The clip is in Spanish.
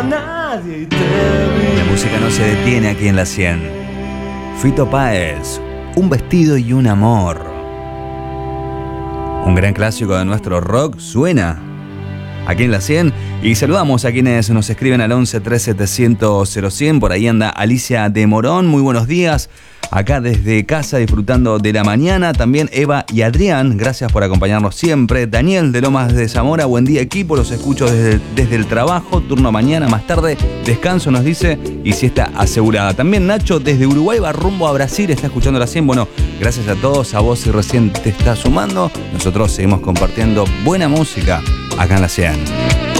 La música no se detiene aquí en la 100. Fito Páez, Un vestido y un amor. Un gran clásico de nuestro rock suena aquí en la 100. Y saludamos a quienes nos escriben al 11 3700 0100. Por ahí anda Alicia de Morón. Muy buenos días. Acá desde casa disfrutando de la mañana. También Eva y Adrián, gracias por acompañarnos siempre. Daniel de Lomas de Zamora, buen día equipo, los escucho desde el trabajo, turno mañana, más tarde, descanso nos dice, y siesta asegurada. También Nacho desde Uruguay va rumbo a Brasil, está escuchando la 100. Bueno, gracias a todos, a vos si recién te estás sumando. Nosotros seguimos compartiendo buena música acá en la 100.